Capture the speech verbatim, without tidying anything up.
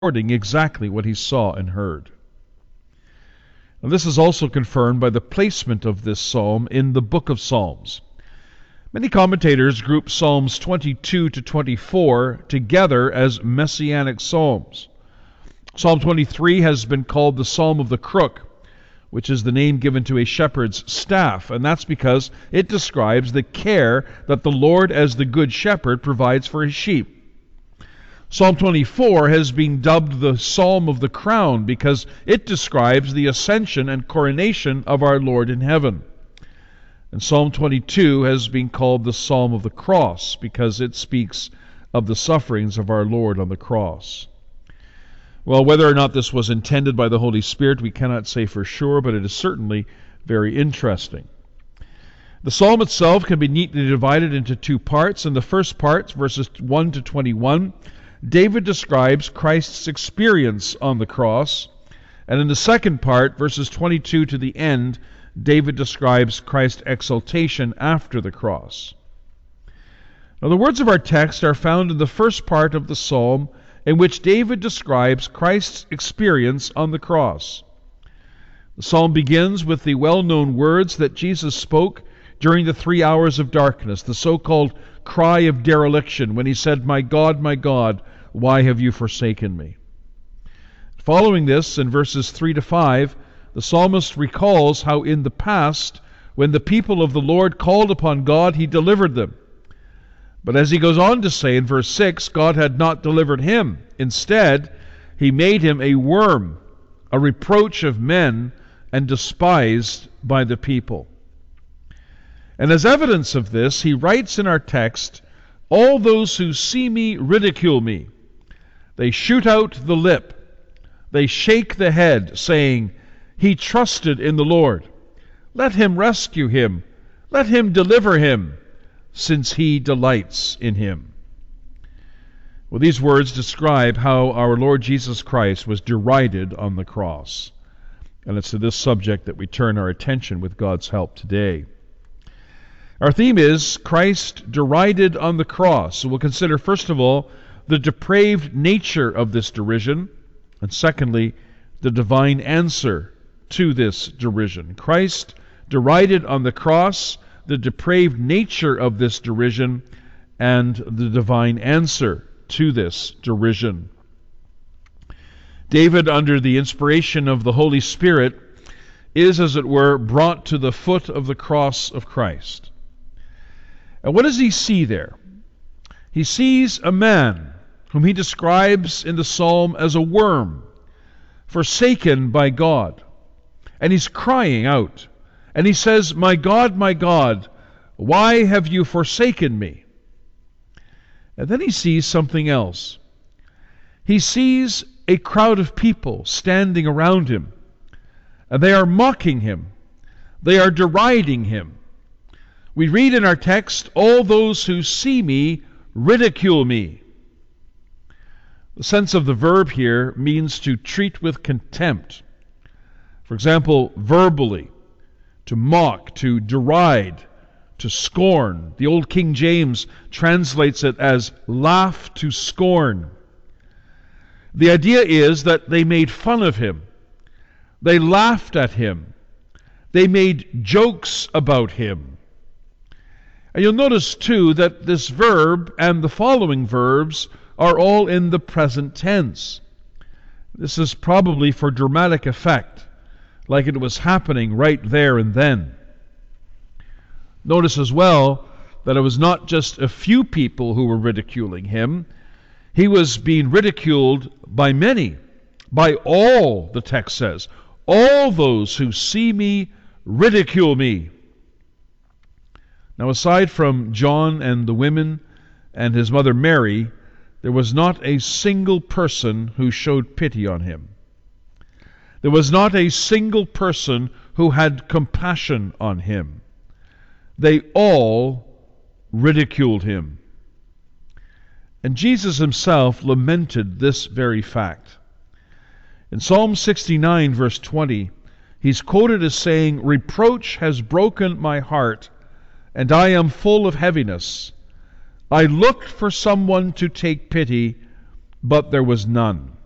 recording exactly what he saw and heard. And this is also confirmed by the placement of this psalm in the book of Psalms. Many commentators group Psalms twenty-two to twenty-four together as messianic psalms. Psalm twenty-three has been called the Psalm of the Crook, which is the name given to a shepherd's staff, and that's because it describes the care that the Lord as the good shepherd provides for his sheep. Psalm twenty-four has been dubbed the Psalm of the Crown because it describes the ascension and coronation of our Lord in heaven. And Psalm twenty-two has been called the Psalm of the Cross because it speaks of the sufferings of our Lord on the cross. Well, whether or not this was intended by the Holy Spirit, we cannot say for sure, but it is certainly very interesting. The psalm itself can be neatly divided into two parts. In the first part, verses one to twenty-one, David describes Christ's experience on the cross, and in the second part, verses twenty-two to the end, David describes Christ's exaltation after the cross. Now, the words of our text are found in the first part of the psalm, in which David describes Christ's experience on the cross. The psalm begins with the well-known words that Jesus spoke during the three hours of darkness, the so-called cry of dereliction, when he said, "My God, my God, why have you forsaken me?" Following this, in verses three to five, the psalmist recalls how in the past, when the people of the Lord called upon God, he delivered them. But as he goes on to say in verse six, God had not delivered him. Instead, he made him a worm, a reproach of men, and despised by the people. And as evidence of this, he writes in our text, "All those who see me ridicule me. They shoot out the lip. They shake the head, saying, 'He trusted in the Lord. Let him rescue him. Let him deliver him, since he delights in him.'" Well, these words describe how our Lord Jesus Christ was derided on the cross. And it's to this subject that we turn our attention with God's help today. Our theme is Christ derided on the cross. So we'll consider, first of all, the depraved nature of this derision, and secondly, the divine answer to this derision. Christ derided on the cross, the depraved nature of this derision, and the divine answer to this derision. David, under the inspiration of the Holy Spirit, is, as it were, brought to the foot of the cross of Christ. And what does he see there? He sees a man whom he describes in the psalm as a worm, forsaken by God. And he's crying out. And he says, "My God, my God, why have you forsaken me?" And then he sees something else. He sees a crowd of people standing around him. And they are mocking him. They are deriding him. We read in our text, "All those who see me ridicule me." The sense of the verb here means to treat with contempt. For example, verbally, to mock, to deride, to scorn. The old King James translates it as laugh to scorn. The idea is that they made fun of him. They laughed at him. They made jokes about him. And you'll notice, too, that this verb and the following verbs are all in the present tense. This is probably for dramatic effect, like it was happening right there and then. Notice as well that it was not just a few people who were ridiculing him. He was being ridiculed by many, by all, the text says. "All those who see me ridicule me." Now, aside from John and the women and his mother Mary, there was not a single person who showed pity on him. There was not a single person who had compassion on him. They all ridiculed him. And Jesus himself lamented this very fact. In Psalm sixty-nine, verse twenty, he's quoted as saying, "Reproach has broken my heart, and I am full of heaviness. I looked for someone to take pity, but there was none."